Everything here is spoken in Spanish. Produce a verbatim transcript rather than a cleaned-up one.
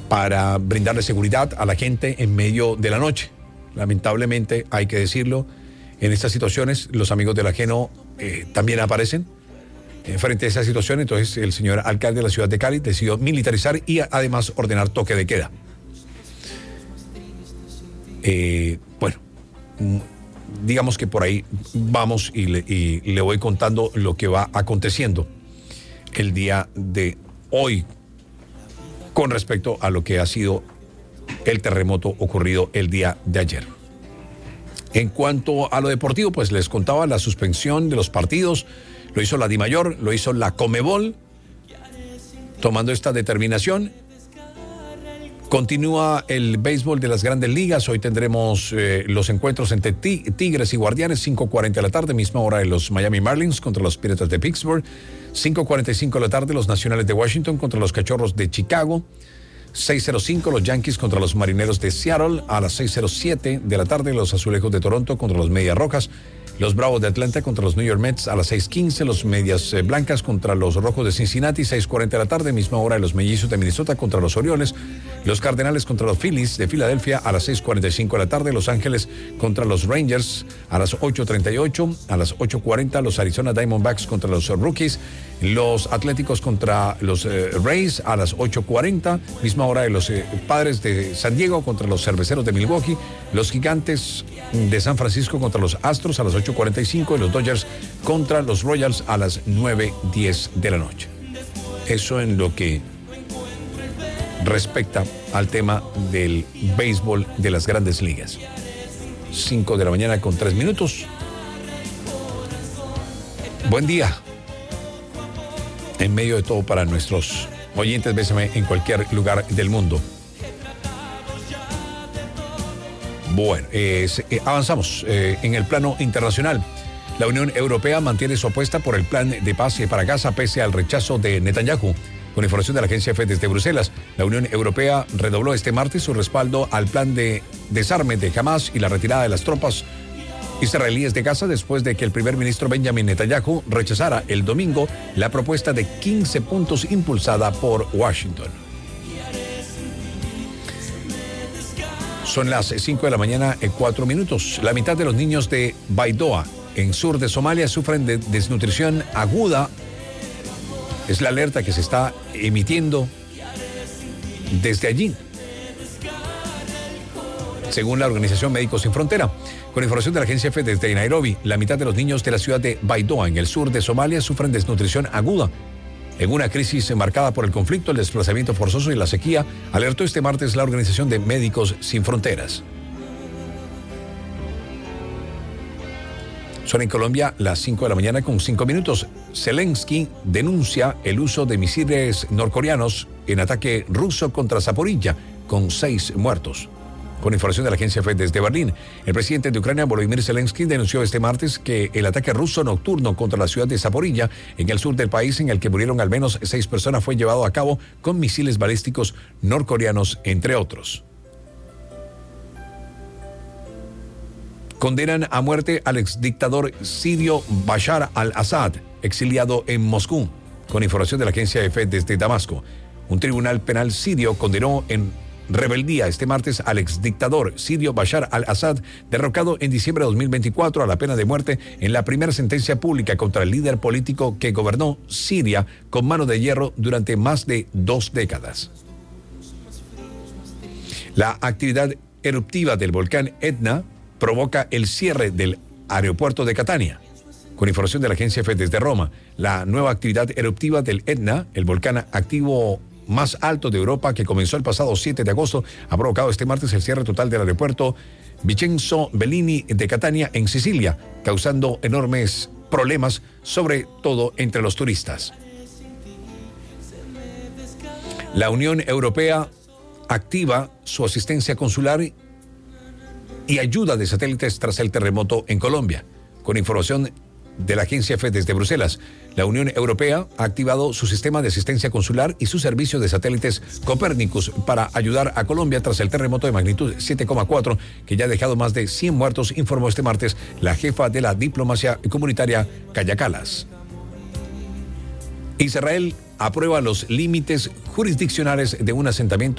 para brindarle seguridad a la gente en medio de la noche. Lamentablemente, hay que decirlo, en estas situaciones los amigos del ajeno eh, también aparecen. Eh, frente a esa situación, entonces el señor alcalde de la ciudad de Cali decidió militarizar y además ordenar toque de queda. Eh, bueno, digamos que por ahí vamos y le, y le voy contando lo que va aconteciendo el día de hoy con respecto a lo que ha sido el terremoto ocurrido el día de ayer. En cuanto a lo deportivo, pues les contaba la suspensión de los partidos. Lo hizo la DIMAYOR, lo hizo la Conmebol, tomando esta determinación. Continúa el béisbol de las grandes ligas. Hoy tendremos eh, los encuentros entre Tigres y Guardianes, cinco cuarenta de la tarde, misma hora de los Miami Marlins contra los Piratas de Pittsburgh. cinco cuarenta y cinco de la tarde, los Nacionales de Washington contra los Cachorros de Chicago. seis cero cinco, los Yankees contra los Marineros de Seattle. A las seis cero siete de la tarde, los Azulejos de Toronto contra los Medias Rojas. Los Bravos de Atlanta contra los New York Mets a las seis quince, los Medias Blancas contra los Rojos de Cincinnati, seis cuarenta de la tarde, misma hora de los Mellizos de Minnesota contra los Orioles, los Cardenales contra los Phillies de Filadelfia a las seis cuarenta y cinco de la tarde, Los Ángeles contra los Rangers a las ocho treinta y ocho, a las ocho cuarenta los Arizona Diamondbacks contra los Rockies, los Atléticos contra los eh, Rays a las ocho cuarenta, misma hora de los eh, Padres de San Diego contra los Cerveceros de Milwaukee, los Gigantes de San Francisco contra los Astros a las ocho cuarenta y cinco y los Dodgers contra los Royals a las nueve diez de la noche. Eso en lo que respecta al tema del béisbol de las grandes ligas. cinco de la mañana con tres minutos. Buen día. En medio de todo para nuestros oyentes, bésame en cualquier lugar del mundo. Bueno, eh, eh, avanzamos eh, en el plano internacional. La Unión Europea mantiene su apuesta por el plan de paz para Gaza pese al rechazo de Netanyahu. Con información de la agencia F desde Bruselas, la Unión Europea redobló este martes su respaldo al plan de desarme de Hamas y la retirada de las tropas israelíes de Gaza después de que el primer ministro Benjamin Netanyahu rechazara el domingo la propuesta de quince puntos impulsada por Washington. Son las cinco de la mañana y cuatro minutos. La mitad de los niños de Baidoa, en sur de Somalia, sufren de desnutrición aguda. Es la alerta que se está emitiendo desde allí, según la organización Médicos Sin Frontera. Con información de la agencia F desde Nairobi, la mitad de los niños de la ciudad de Baidoa, en el sur de Somalia, sufren desnutrición aguda. En una crisis marcada por el conflicto, el desplazamiento forzoso y la sequía, alertó este martes la organización de Médicos Sin Fronteras. Son en Colombia las cinco de la mañana con cinco minutos. Zelensky denuncia el uso de misiles norcoreanos en ataque ruso contra Zaporilla, con seis muertos. Con información de la agencia F desde Berlín, el presidente de Ucrania, Volodymyr Zelensky, denunció este martes que el ataque ruso nocturno contra la ciudad de Zaporilla, en el sur del país, en el que murieron al menos seis personas, fue llevado a cabo con misiles balísticos norcoreanos, entre otros. Condenan a muerte al exdictador sirio Bashar al-Assad, exiliado en Moscú. Con información de la agencia F desde Damasco, un tribunal penal sirio condenó en rebeldía este martes al exdictador sirio Bashar al-Assad, derrocado en diciembre de dos mil veinticuatro a la pena de muerte en la primera sentencia pública contra el líder político que gobernó Siria con mano de hierro durante más de dos décadas. La actividad eruptiva del volcán Etna provoca el cierre del aeropuerto de Catania. Con información de la agencia F desde Roma, la nueva actividad eruptiva del Etna, el volcán activo más alto de Europa, que comenzó el pasado siete de agosto, ha provocado este martes el cierre total del aeropuerto Vincenzo Bellini de Catania, en Sicilia, causando enormes problemas, sobre todo entre los turistas. La Unión Europea activa su asistencia consular y ayuda de satélites tras el terremoto en Colombia. Con información de la agencia F desde Bruselas, la Unión Europea ha activado su sistema de asistencia consular y su servicio de satélites Copernicus para ayudar a Colombia tras el terremoto de magnitud siete coma cuatro que ya ha dejado más de cien muertos, informó este martes la jefa de la diplomacia comunitaria, Kaja Kallas. Israel aprueba los límites jurisdiccionales de un asentamiento